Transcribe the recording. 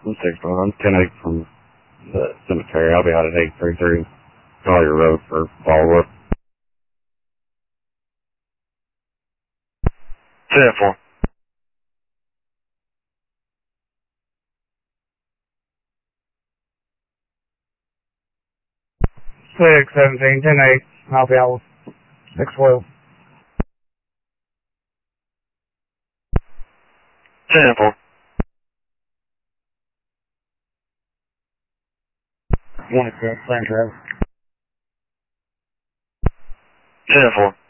I'm 6-1. I'm 10-8 from the cemetery. I'll be out at 8:33. Collier Road for follow-up. 10-4. 6-17, 10-8. I'll be out 6-12. 10-4. 26, San Travis. 10-4.